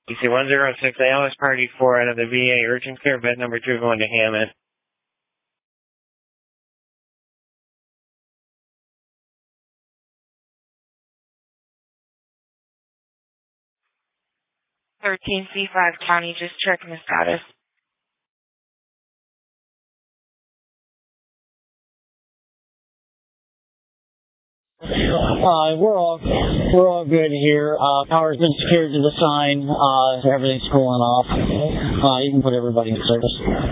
EC-106 ALS Party 4 out of the VA urgent care bed number 2 going to Hammond. C5 County, just checking the status. We're all good here. Power's been secured to the sign. Everything's cooling off. You can put everybody in service.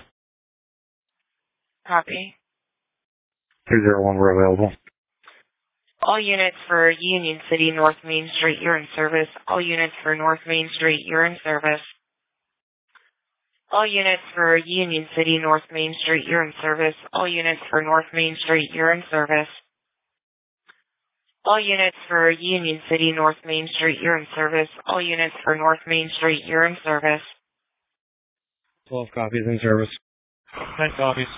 Copy. 201, we're available. All units for Union City, North Main Street, you're in service. All units for North Main Street, you're in service. All units for Union City, North Main Street, you're in service. All units for North Main Street, you're in service. All units for Union City, North Main Street, you're in service. All units for North Main Street, you're in service. 12 copies in service. 10 copies.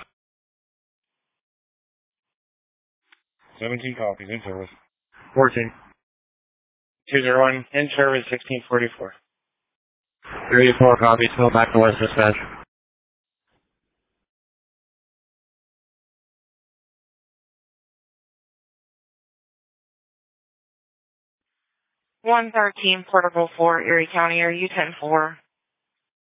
17 copies in service. 14. 201 in service, 1644. 34 copies, go back to West Dispatch. One 13, Portable 4, Erie County, are you 10-4?